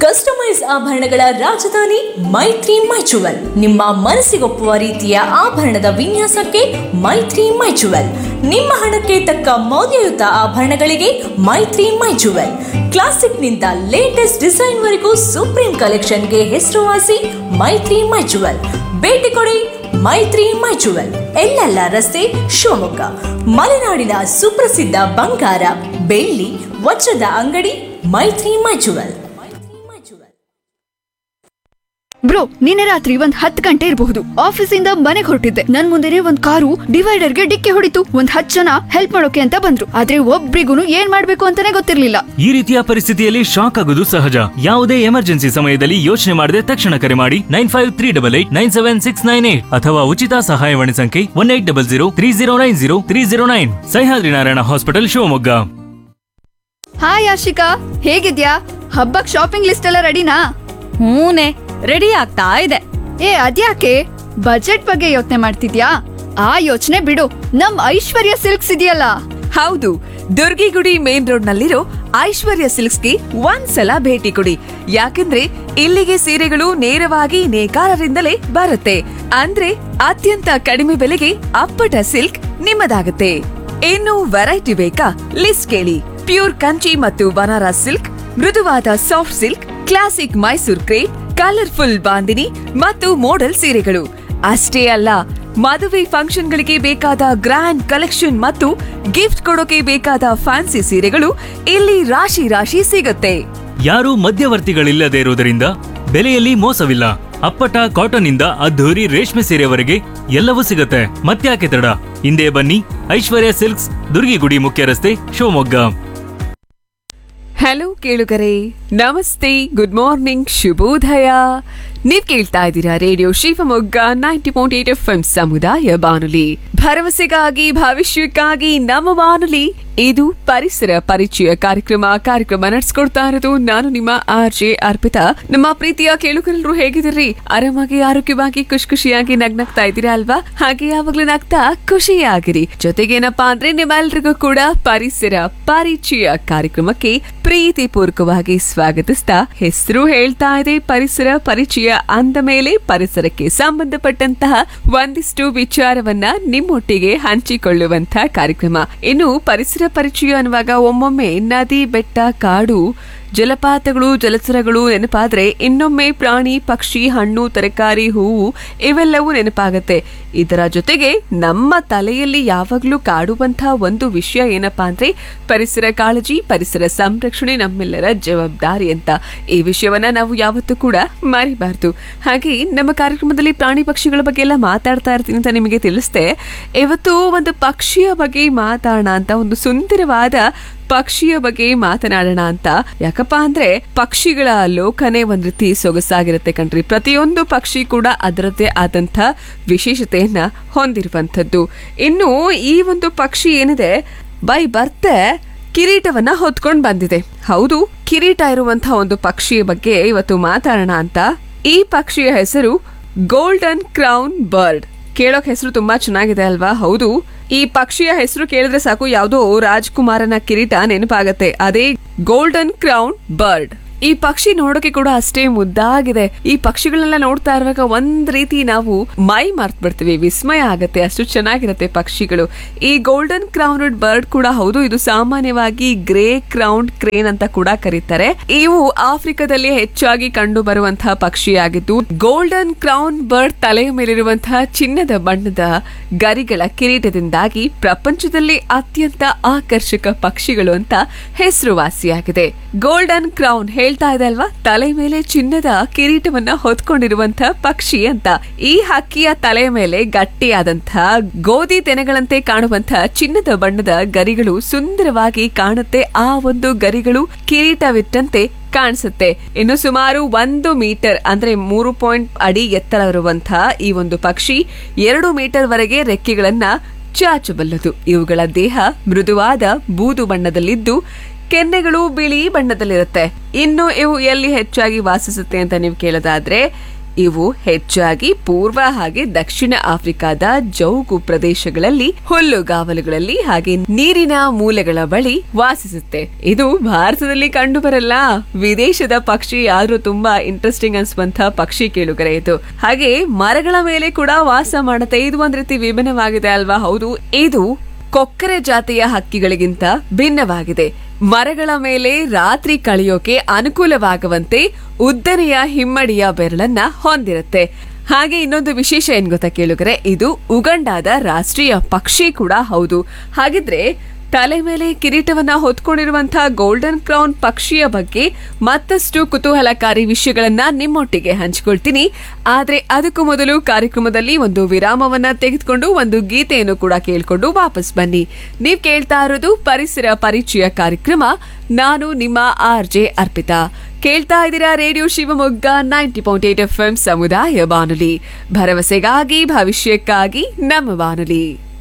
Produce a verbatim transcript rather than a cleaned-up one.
Customise ಆಭರಣಗಳ ರಾಜಧಾನಿ ಮೈತ್ರಿ ಮೈಚುವಲ್. ನಿಮ್ಮ ಮನಸ್ಸಿಗೊಪ್ಪುವ ರೀತಿಯ ಆಭರಣದ ವಿನ್ಯಾಸಕ್ಕೆ ಮೈತ್ರಿ ಮೈಚುವಲ್. ನಿಮ್ಮ ಹಣಕ್ಕೆ ತಕ್ಕ ಮೌಲ್ಯಯುತ ಆಭರಣಗಳಿಗೆ ಮೈತ್ರಿ ಮೈಚುವಲ್. ಕ್ಲಾಸಿಕ್ನಿಂದ ಲೇಟೆಸ್ಟ್ ಡಿಸೈನ್ ವರೆಗೂ ಸುಪ್ರೀಂ ಕಲೆಕ್ಷನ್ಗೆ ಹೆಸರುವಾಸಿ ಮೈತ್ರಿ ಮೈಚುವಲ್. ಭೇಟಿ ಕೊಡಿ ಮೈತ್ರಿ ಮೈಚುವಲ್, ಎಲ್ಲೆಲ್ಲ ರಸ್ತೆ, ಶಿವಮೊಗ್ಗ. ಮಲೆನಾಡಿನ ಸುಪ್ರಸಿದ್ಧ ಬಂಗಾರ, ಬೆಳ್ಳಿ, ವಜ್ರದ ಅಂಗಡಿ ಮೈತ್ರಿ ಮೈಚುವಲ್. ಬ್ರೋ, ನಿನ್ನೆ ರಾತ್ರಿ ಒಂದ್ ಹತ್ತು ಗಂಟೆ ಇರಬಹುದು. ಆಫೀಸಿಂದ ಮನೆಗೆ ಹೊರಟಿದ್ದೆ. ನನ್ ಮುಂದೆನೆ ಒಂದ್ ಕಾರು ಡಿವೈಡರ್ಗೆ ಡಿಕ್ಕಿ ಹೊಡಿತು. ಒಂದ್ ಹತ್ತು ಜನ ಹೆಲ್ಪ್ ಮಾಡೋಕೆ ಅಂತ ಬಂದ್ರು, ಆದ್ರೆ ಒಬ್ರಿಗೂ ಏನ್ ಮಾಡ್ಬೇಕು ಅಂತಾನೆ ಗೊತ್ತಿರ್ಲಿಲ್ಲ. ಈ ರೀತಿಯ ಪರಿಸ್ಥಿತಿಯಲ್ಲಿ ಶಾಕ್ ಆಗೋದು ಸಹಜ. ಯಾವುದೇ ಎಮರ್ಜೆನ್ಸಿ ಸಮಯದಲ್ಲಿ ಯೋಚನೆ ಮಾಡದೆ ತಕ್ಷಣ ಕರೆ ಮಾಡಿ nine five three double eight nine seven six nine eight ಅಥವಾ ಉಚಿತ ಸಹಾಯವಾಣಿ ಸಂಖ್ಯೆ one eight double zero three zero nine zero three zero nine. Sahyadri Narayana hospital, Shivamogga. Hi Ashika, ಹೇಗಿದ್ಯಾ? ಹಬ್ಬಕ್ ಶಾಪಿಂಗ್ ಲಿಸ್ಟ್ ಎಲ್ಲ ರೆಡಿನಾ? ಹೂನೆ, ರೆಡಿ ಆಗ್ತಾ ಇದೆ. ಏ ಅದ್ಯಾಕೆ ಬಜೆಟ್ ಬಗ್ಗೆ ಯೋಚನೆ ಮಾಡ್ತಿದ್ಯಾ? ಆ ಯೋಚನೆ ಬಿಡು, ನಮ್ ಐಶ್ವರ್ಯ ಸಿಲ್ಕ್ಸ್ ಇದೆಯಲ್ಲ. ಹೌದು, ದುರ್ಗಿಗುಡಿ ಮೇನ್ ರೋಡ್ ನಲ್ಲಿರೋ ಐಶ್ವರ್ಯ ಸಿಲ್ಕ್ಸ್ಗೆ ಒಂದ್ಸಲ ಭೇಟಿ ಕೊಡಿ. ಯಾಕಂದ್ರೆ ಇಲ್ಲಿಗೆ ಸೀರೆಗಳು ನೇರವಾಗಿ ನೇಕಾರರಿಂದಲೇ ಬರುತ್ತೆ. ಅಂದ್ರೆ ಅತ್ಯಂತ ಕಡಿಮೆ ಬೆಲೆಗೆ ಅಪ್ಪಟ ಸಿಲ್ಕ್ ನಿಮ್ಮದಾಗುತ್ತೆ. ಇನ್ನು ವೆರೈಟಿ ಬೇಕಾ? ಲಿಸ್ಟ್ ಕೇಳಿ. ಪ್ಯೂರ್ ಕಂಚಿ ಮತ್ತು ಬನಾರಸ್ ಸಿಲ್ಕ್, ಮೃದುವಾದ soft silk, classic Mysore crepe, colourful bandhani ಮತ್ತು ಮೋಡಲ್ ಸೀರೆಗಳು. ಅಷ್ಟೇ ಅಲ್ಲ, ಮದುವೆ ಫಂಕ್ಷನ್ಗಳಿಗೆ ಬೇಕಾದ ಗ್ರ್ಯಾಂಡ್ ಕಲೆಕ್ಷನ್ ಮತ್ತು ಗಿಫ್ಟ್ ಕೊಡೋಕೆ ಬೇಕಾದ ಫ್ಯಾನ್ಸಿ ಸೀರೆಗಳು ಇಲ್ಲಿ ರಾಶಿ ರಾಶಿ ಸಿಗುತ್ತೆ. ಯಾರು ಮಧ್ಯವರ್ತಿಗಳಿಲ್ಲದೆ ಇರುವುದರಿಂದ ಬೆಲೆಯಲ್ಲಿ ಮೋಸವಿಲ್ಲ. ಅಪ್ಪಟ ಕಾಟನ್ ಇಂದ ಅದ್ಧೂರಿ ರೇಷ್ಮೆ ಸೀರೆವರೆಗೆ ಎಲ್ಲವೂ ಸಿಗುತ್ತೆ. ಮತ್ತ್ಯಾಕೆ ತಡ? ಹಿಂದೆ ಬನ್ನಿ, ಐಶ್ವರ್ಯ ಸಿಲ್ಕ್ಸ್, ದುರ್ಗಿಗುಡಿ ಮುಖ್ಯ ರಸ್ತೆ, ಶಿವಮೊಗ್ಗ. ಹಲೋ ಕೇಳುಗರೆ, ನಮಸ್ತೆ, ಗುಡ್ ಮಾರ್ನಿಂಗ್, ಶುಭೋದಯ. ನೀವ್ ಕೇಳ್ತಾ ಇದ್ದೀರಾ radio Shivamogga ninety point eight F M ಸಮುದಾಯ ಬಾನುಲಿ. ಭರವಸೆಗಾಗಿ ಭವಿಷ್ಯಕ್ಕಾಗಿ ನಮ್ಮ ಬಾನುಲಿ. ಇದು ಪರಿಸರ ಪರಿಚಯ ಕಾರ್ಯಕ್ರಮ. ಕಾರ್ಯಕ್ರಮ ನಡೆಸ್ಕೊಡ್ತಾ ಇರೋದು ನಾನು ನಿಮ್ಮ ಆರ್ ಜೆ ಅರ್ಪಿತಾ. ನಮ್ಮ ಪ್ರೀತಿಯ ಕೇಳುಗರೆಲ್ಲರೂ ಹೇಗಿದ್ದೀರಿ? ಆರಾಮಾಗಿ, ಆರೋಗ್ಯವಾಗಿ, ಖುಷಿ ಖುಷಿಯಾಗಿ ನಗ್ನಗ್ತಾ ಇದ್ದೀರಾ ಅಲ್ವಾ? ಹಾಗೆ ಯಾವಾಗ್ಲೂ ನಗ್ತಾ ಖುಷಿಯಾಗಿರಿ. ಜೊತೆಗೇನಪ್ಪಾ ಅಂದ್ರೆ ನಿಮ್ಮೆಲ್ರಿಗೂ ಕೂಡ ಪರಿಸರ ಪರಿಚಯ ಕಾರ್ಯಕ್ರಮಕ್ಕೆ ಪ್ರೀತಿ ಪೂರ್ವಕವಾಗಿ ಸ್ವಾಗತಿಸ್ತಾ, ಹೆಸರು ಹೇಳ್ತಾ ಇದೆ ಪರಿಸರ ಪರಿಚಯ ಅಂದ ಮೇಲೆ ಪರಿಸರಕ್ಕೆ ಸಂಬಂಧಪಟ್ಟಂತಹ ಒಂದಿಷ್ಟು ವಿಚಾರವನ್ನ ನಿಮ್ಮೊಟ್ಟಿಗೆ ಹಂಚಿಕೊಳ್ಳುವಂತಹ ಕಾರ್ಯಕ್ರಮ. ಇನ್ನು ಪರಿಸರ ಪರಿಚಯ ಅನ್ನುವಾಗ ಒಮ್ಮೊಮ್ಮೆ ನದಿ, ಬೆಟ್ಟ, ಕಾಡು, ಜಲಪಾತಗಳು, ಜಲಚರಗಳು ನೆನಪಾದ್ರೆ ಇನ್ನೊಮ್ಮೆ ಪ್ರಾಣಿ, ಪಕ್ಷಿ, ಹಣ್ಣು, ತರಕಾರಿ, ಹೂವು ಇವೆಲ್ಲವೂ ನೆನಪಾಗತ್ತೆ. ಇದರ ಜೊತೆಗೆ ನಮ್ಮ ತಲೆಯಲ್ಲಿ ಯಾವಾಗ್ಲೂ ಕಾಡುವಂತಹ ಒಂದು ವಿಷಯ ಏನಪ್ಪಾ ಅಂದ್ರೆ ಪರಿಸರ ಕಾಳಜಿ, ಪರಿಸರ ಸಂರಕ್ಷಣೆ ನಮ್ಮೆಲ್ಲರ ಜವಾಬ್ದಾರಿ ಅಂತ. ಈ ವಿಷಯವನ್ನ ನಾವು ಯಾವತ್ತೂ ಕೂಡ ಮರಿಬಾರ್ದು. ಹಾಗೆ ನಮ್ಮ ಕಾರ್ಯಕ್ರಮದಲ್ಲಿ ಪ್ರಾಣಿ ಪಕ್ಷಿಗಳ ಬಗ್ಗೆ ಎಲ್ಲ ಮಾತಾಡ್ತಾ ಇರ್ತೀನಿ ಅಂತ ನಿಮಗೆ ತಿಳಿಸ್ತೆ. ಇವತ್ತು ಒಂದು ಪಕ್ಷಿಯ ಬಗ್ಗೆ ಮಾತಾಡೋಣ ಅಂತ, ಒಂದು ಸುಂದರವಾದ ಪಕ್ಷಿಯ ಬಗ್ಗೆ ಮಾತನಾಡೋಣ ಅಂತ. ಯಾಕಪ್ಪ ಅಂದ್ರೆ ಪಕ್ಷಿಗಳ ಲೋಕನೇ ಒಂದ್ ರೀತಿ ಸೊಗಸಾಗಿರುತ್ತೆ ಕಣ್ರಿ. ಪ್ರತಿಯೊಂದು ಪಕ್ಷಿ ಕೂಡ ಅದರದ್ದೇ ಆದಂತ ವಿಶೇಷತೆಯನ್ನ ಹೊಂದಿರುವಂತದ್ದು. ಇನ್ನು ಈ ಒಂದು ಪಕ್ಷಿ ಏನಿದೆ, ಬೈ ಬರ್ತೆ ಕಿರೀಟವನ್ನ ಹೊತ್ಕೊಂಡ್ ಬಂದಿದೆ. ಹೌದು, ಕಿರೀಟ ಇರುವಂತಹ ಒಂದು ಪಕ್ಷಿಯ ಬಗ್ಗೆ ಇವತ್ತು ಮಾತಾಡೋಣ ಅಂತ. ಈ ಪಕ್ಷಿಯ ಹೆಸರು ಗೋಲ್ಡನ್ ಕ್ರೌನ್ ಬರ್ಡ್. ಕೇಳೋಕ್ ಹೆಸರು ತುಂಬಾ ಚೆನ್ನಾಗಿದೆ ಅಲ್ವಾ? ಹೌದು, ಈ ಪಕ್ಷಿಯ ಹೆಸರು ಕೇಳಿದ್ರೆ ಸಾಕು ಯಾವುದೋ ರಾಜ್ಕುಮಾರನ ಕಿರೀಟ ನೆನಪಾಗತ್ತೆ. ಅದೇ ಗೋಲ್ಡನ್ ಕ್ರೌನ್ ಬರ್ಡ್. ಈ ಪಕ್ಷಿ ನೋಡೋಕೆ ಕೂಡ ಅಷ್ಟೇ ಮುದ್ದಾಗಿದೆ. ಈ ಪಕ್ಷಿಗಳನ್ನೆಲ್ಲ ನೋಡ್ತಾ ಇರುವಾಗ ಒಂದ್ ರೀತಿ ನಾವು ಮೈ ಮರ್ತ್ ಬಿಡ್ತೀವಿ, ವಿಸ್ಮಯ ಆಗತ್ತೆ, ಅಷ್ಟು ಚೆನ್ನಾಗಿರುತ್ತೆ ಪಕ್ಷಿಗಳು. ಈ ಗೋಲ್ಡನ್ ಕ್ರೌನ್ಡ್ ಬರ್ಡ್ ಕೂಡ ಹೌದು, ಇದು ಸಾಮಾನ್ಯವಾಗಿ ಗ್ರೇ ಕ್ರೌನ್ಡ್ ಕ್ರೇನ್ ಅಂತ ಕೂಡ ಕರೀತಾರೆ. ಇವು ಆಫ್ರಿಕಾದಲ್ಲಿ ಹೆಚ್ಚಾಗಿ ಕಂಡು ಬರುವಂತಹ ಪಕ್ಷಿಯಾಗಿದ್ದು, ಗೋಲ್ಡನ್ ಕ್ರೌನ್ ಬರ್ಡ್ ತಲೆಯ ಮೇಲಿರುವಂತಹ ಚಿನ್ನದ ಬಣ್ಣದ ಗರಿಗಳ ಕಿರೀಟದಿಂದಾಗಿ ಪ್ರಪಂಚದಲ್ಲಿ ಅತ್ಯಂತ ಆಕರ್ಷಕ ಪಕ್ಷಿಗಳು ಅಂತ ಹೆಸರುವಾಸಿಯಾಗಿದೆ. ಗೋಲ್ಡನ್ ಕ್ರೌನ್ ಹೇಳ್ತಾ ಇದೆ ಅಲ್ವಾ, ತಲೆ ಮೇಲೆ ಚಿನ್ನದ ಕಿರೀಟವನ್ನ ಹೊತ್ಕೊಂಡಿರುವಂತಹ ಪಕ್ಷಿ ಅಂತ. ಈ ಹಕ್ಕಿಯ ತಲೆಯ ಮೇಲೆ ಗಟ್ಟಿಯಾದಂತಹ ಗೋಧಿ ತೆನೆಗಳಂತೆ ಕಾಣುವಂತಹ ಚಿನ್ನದ ಬಣ್ಣದ ಗರಿಗಳು ಸುಂದರವಾಗಿ ಕಾಣುತ್ತೆ. ಆ ಒಂದು ಗರಿಗಳು ಕಿರೀಟವಿಟ್ಟಂತೆ ಕಾಣಿಸುತ್ತೆ. ಇನ್ನು ಸುಮಾರು ಒಂದು ಮೀಟರ್ ಅಂದ್ರೆ ಮೂರು ಪಾಯಿಂಟ್ ಅಡಿ ಎತ್ತರ ಇರುವಂತಹ ಈ ಒಂದು ಪಕ್ಷಿ ಎರಡು ಮೀಟರ್ ವರೆಗೆ ರೆಕ್ಕೆಗಳನ್ನ ಚಾಚಬಲ್ಲದು. ಇವುಗಳ ದೇಹ ಮೃದುವಾದ ಬೂದು ಬಣ್ಣದಲ್ಲಿದ್ದು ಕೆನ್ನೆಗಳು ಬಿಳಿ ಬಣ್ಣದಲ್ಲಿರುತ್ತೆ. ಇನ್ನು ಇವು ಎಲ್ಲಿ ಹೆಚ್ಚಾಗಿ ವಾಸಿಸುತ್ತೆ ಅಂತ ನೀವು ಕೇಳೋದಾದ್ರೆ ಇವು ಹೆಚ್ಚಾಗಿ ಪೂರ್ವ ಹಾಗೆ ದಕ್ಷಿಣ ಆಫ್ರಿಕಾದ ಜೌಗು ಪ್ರದೇಶಗಳಲ್ಲಿ ಹುಲ್ಲುಗಾವಲುಗಳಲ್ಲಿ ಹಾಗೆ ನೀರಿನ ಮೂಲೆಗಳ ಬಳಿ ವಾಸಿಸುತ್ತೆ. ಇದು ಭಾರತದಲ್ಲಿ ಕಂಡು ಬರಲ್ಲ. ವಿದೇಶದ ಪಕ್ಷಿ ಆದ್ರೂ ತುಂಬಾ ಇಂಟ್ರೆಸ್ಟಿಂಗ್ ಅನ್ಸುವಂತ ಪಕ್ಷಿ ಕೇಳುಗರೆ ಇದು. ಹಾಗೆ ಮರಗಳ ಮೇಲೆ ಕೂಡ ವಾಸ ಮಾಡುತ್ತೆ. ಇದು ಒಂದ್ ರೀತಿ ವಿಭಿನ್ನವಾಗಿದೆ ಅಲ್ವಾ? ಹೌದು, ಇದು ಕೊಕ್ಕರೆ ಜಾತಿಯ ಹಕ್ಕಿಗಳಿಗಿಂತ ಭಿನ್ನವಾಗಿದೆ. ಮರಗಳ ಮೇಲೆ ರಾತ್ರಿ ಕಳೆಯೋಕೆ ಅನುಕೂಲವಾಗುವಂತೆ ಉದ್ದನೆಯ ಹಿಮ್ಮಡಿಯ ಬೆರಳನ್ನ ಹೊಂದಿರುತ್ತೆ. ಹಾಗೆ ಇನ್ನೊಂದು ವಿಶೇಷ ಏನ್ ಗೊತ್ತಾ ಕೇಳುಗರೆ, ಇದು ಉಗಂಡಾದ ರಾಷ್ಟ್ರೀಯ ಪಕ್ಷಿ ಕೂಡ ಹೌದು. ಹಾಗಿದ್ರೆ ತಲೆ ಮೇಲೆ ಕಿರೀಟವನ್ನ ಹೊತ್ಕೊಂಡಿರುವಂತಹ ಗೋಲ್ಡನ್ ಕ್ರೌನ್ ಪಕ್ಷಿಯ ಬಗ್ಗೆ ಮತ್ತಷ್ಟು ಕುತೂಹಲಕಾರಿ ವಿಷಯಗಳನ್ನ ನಿಮ್ಮೊಟ್ಟಿಗೆ ಹಂಚಿಕೊಳ್ತೀನಿ. ಆದ್ರೆ ಅದಕ್ಕೂ ಮೊದಲು ಕಾರ್ಯಕ್ರಮದಲ್ಲಿ ಒಂದು ವಿರಾಮವನ್ನ ತೆಗೆದುಕೊಂಡು ಒಂದು ಗೀತೆಯನ್ನು ಕೂಡ ಕೇಳ್ಕೊಂಡು ವಾಪಸ್ ಬನ್ನಿ. ನೀವ್ ಕೇಳ್ತಾ ಇರೋದು ಪರಿಸರ ಪರಿಚಯ ಕಾರ್ಯಕ್ರಮ. ನಾನು ನಿಮ್ಮ ಆರ್ ಜೆ ಅರ್ಪಿತಾ. ಕೇಳ್ತಾ ಇದ್ದೀರಾ radio Shivamogga ninety point eight F M ಸಮುದಾಯ ಬಾನುಲಿ, ಭರವಸೆಗಾಗಿ ಭವಿಷ್ಯಕ್ಕಾಗಿ ನಮ್ಮ ಬಾನುಲಿ.